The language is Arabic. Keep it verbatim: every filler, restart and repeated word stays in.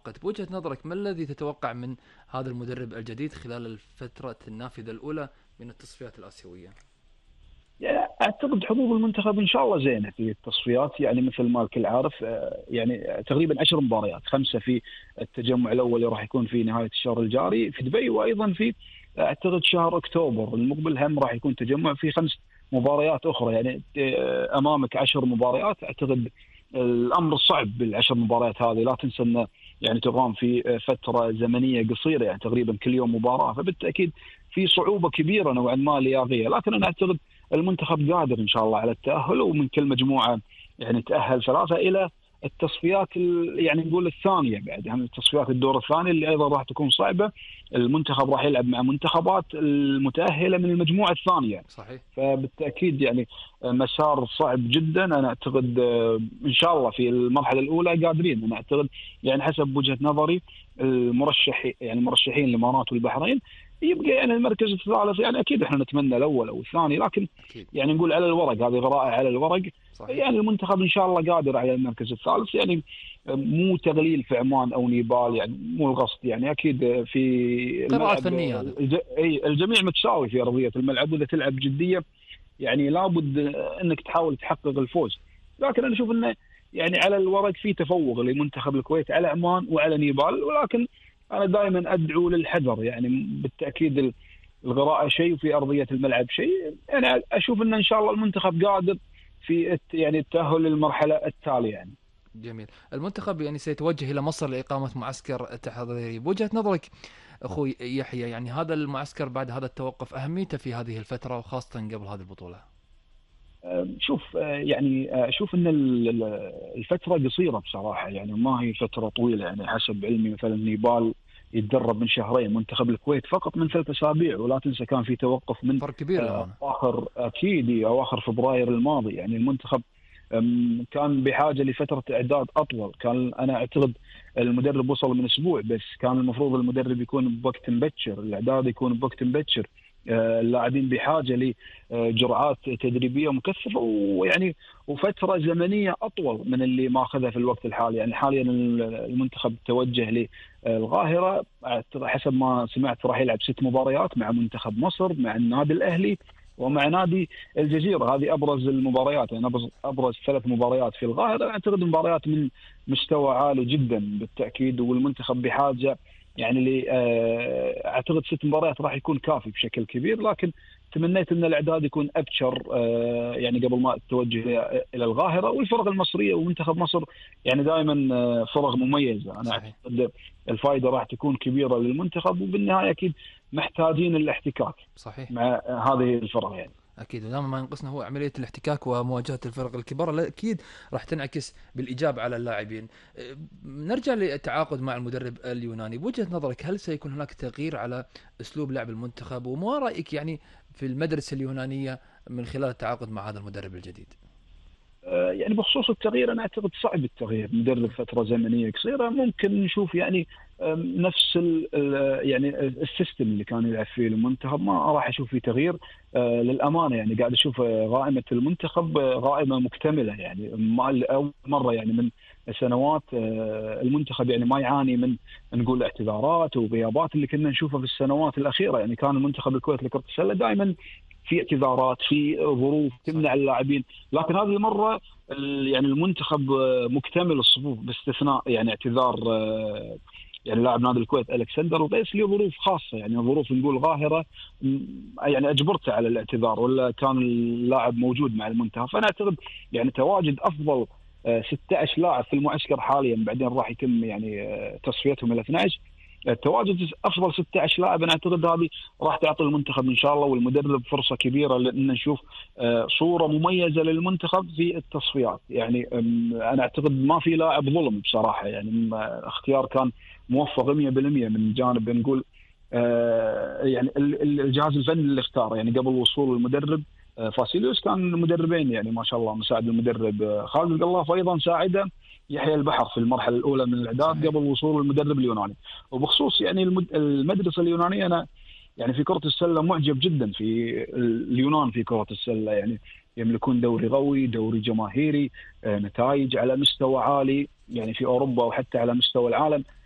مؤقت. بوجهة نظرك ما الذي تتوقع من هذا المدرب الجديد خلال الفترة النافذة الأولى من التصفيات الآسيوية؟ يعني اعتقد حظوظ المنتخب ان شاء الله زينه في التصفيات، يعني مثل ما الكل عارف، آه، يعني تقريبا عشر مباريات، خمسه في التجمع الاول اللي راح يكون في نهايه الشهر الجاري في دبي، وايضا في اعتقد شهر اكتوبر المقبل هم راح يكون تجمع في خمس مباريات اخرى. يعني آه، امامك عشر مباريات. اعتقد الامر صعب بالعشر مباريات هذه، لا تنسى انه يعني تقام في فتره زمنيه قصيره، يعني تقريبا كل يوم مباراه، فبالتاكيد في صعوبه كبيره نوعا ما رياضيه. لكن انا اعتقد المنتخب قادر ان شاء الله على التاهل، ومن كل مجموعه يعني تاهل ثلاثه الى التصفيات يعني نقول الثانيه بعد، يعني التصفيات الدور الثاني اللي ايضا راح تكون صعبه. المنتخب راح يلعب مع منتخبات المتاهله من المجموعه الثانيه، صحيح. فبالتاكيد يعني مسار صعب جدا. انا اعتقد ان شاء الله في المرحله الاولى قادرين. انا اعتقد يعني حسب وجهه نظري المرشح يعني المرشحين الامارات والبحرين يبقى يعني المركز الثالث. يعني اكيد احنا نتمنى الاول او الثاني، لكن أكيد. يعني نقول على الورق، هذه غرائع على الورق. صحيح. يعني المنتخب ان شاء الله قادر على المركز الثالث، يعني مو تغليل في عمان او نيبال، يعني مو القصد، يعني اكيد في قراءة الملعب فنية هذا. الج- أي الجميع متساوي في ارضيه الملعب، واذا تلعب جديه يعني لابد انك تحاول تحقق الفوز. لكن انا اشوف انه يعني على الورق في تفوق لمنتخب الكويت على عمان وعلى نيبال، ولكن انا دائما ادعو للحذر. يعني بالتاكيد الغراءه شيء وفي ارضيه الملعب شيء. انا اشوف ان ان شاء الله المنتخب قادر في الت- يعني التاهل للمرحله التاليه يعني. جميل. المنتخب يعني سيتوجه إلى مصر لإقامة معسكر تحضيري. بوجهة نظرك أخوي يحيى، يعني هذا المعسكر بعد هذا التوقف أهميته في هذه الفترة وخاصة قبل هذه البطولة؟ شوف، يعني اشوف ان الفتره قصيره بصراحه، يعني ما هي فتره طويله. يعني حسب علمي مثلا نيبال يتدرب من شهرين، منتخب الكويت فقط من ثلاث اسابيع، ولا تنسى كان في توقف من فرق كبير آه، للأمانة. اواخر اكيد اواخر فبراير الماضي. يعني المنتخب أم، كان بحاجه لفتره اعداد اطول. كان انا اعتقد المدرب وصل من اسبوع بس، كان المفروض المدرب يكون بوقت مبكر، الاعداد يكون بوقت مبكر. آه، اللاعبين بحاجه لجرعات تدريبيه مكثفه، ويعني وفتره زمنيه اطول من اللي ماخذها في الوقت الحالي. يعني حاليا المنتخب توجه للقاهره، حسب ما سمعت راح يلعب ست مباريات مع منتخب مصر، مع النادي الاهلي، ومع نادي الجزيره. هذه ابرز المباريات، يعني ابرز ابرز ثلاث مباريات في القاهره. اعتقد مباريات من مستوى عالي جدا بالتاكيد، والمنتخب بحاجه يعني اللي آه، اعتقد ست مباريات راح يكون كافي بشكل كبير. لكن تمنيت ان الاعداد يكون ابشر، آه، يعني قبل ما التوجه الى القاهره. والفرق المصريه ومنتخب مصر يعني دائما آه، فرق مميزه. انا صحيح. اعتقد الفائده راح تكون كبيره للمنتخب، وبالنهايه اكيد محتاجين الاحتكاك صحيح. مع هذه الفرق يعني. اكيد، ودائما ما ينقصنا هو عمليه الاحتكاك ومواجهه الفرق الكبار، لا اكيد راح تنعكس بالايجاب على اللاعبين. أه، نرجع للتعاقد مع المدرب اليوناني. بوجهه نظرك هل سيكون هناك تغيير على اسلوب لعب المنتخب؟ وما رايك يعني في المدرسه اليونانيه من خلال التعاقد مع هذا المدرب الجديد؟ يعني بخصوص التغيير، انا اعتقد صعب التغيير مدرب فتره زمنيه قصيره. ممكن نشوف يعني نفس ال يعني السيستم اللي كان يلعب فيه المنتخب، ما راح اشوف فيه تغيير للامانه. يعني قاعد اشوف قائمه المنتخب قائمه مكتمله، يعني ما اول مره يعني من سنوات المنتخب يعني ما يعاني من نقول اعتذارات وغيابات اللي كنا نشوفها في السنوات الاخيره. يعني كان المنتخب الكويت لكره السله دائما في اعتذارات، في ظروف تمنع صحيح. اللاعبين. لكن هذه المره يعني المنتخب مكتمل الصفوف باستثناء يعني اعتذار يعني لاعب نادي الكويت الكسندر وقيس له ظروف خاصه، يعني ظروف نقول ظاهره يعني اجبرته على الاعتذار، ولا كان اللاعب موجود مع المنتخب. فانا اعتقد يعني تواجد افضل ستة عشر لاعب في المعسكر حاليا، بعدين راح يتم يعني تصفيتهم الى اثني عشر. تواجد افضل ستة عشر لاعب، انا اعتقد هذه راح تعطي المنتخب ان شاء الله والمدرب فرصه كبيره لان نشوف صوره مميزه للمنتخب في التصفيات. يعني انا اعتقد ما في لاعب ظلم بصراحه، يعني اختيار كان موفق مية بالمية من جانب نقول يعني الجهاز الفني اللي اختاره. يعني قبل وصول المدرب فاسيليوس كان المدربين يعني ما شاء الله، مساعد المدرب خالد القلاف ايضا ساعده يحيى البحر في المرحله الاولى من الاعداد صحيح. قبل وصول المدرب اليوناني. وبخصوص يعني المدرسه اليونانيه، انا يعني في كره السله معجب جدا في اليونان في كره السله. يعني يملكون دوري قوي، دوري جماهيري، نتائج على مستوى عالي يعني في اوروبا وحتى على مستوى العالم.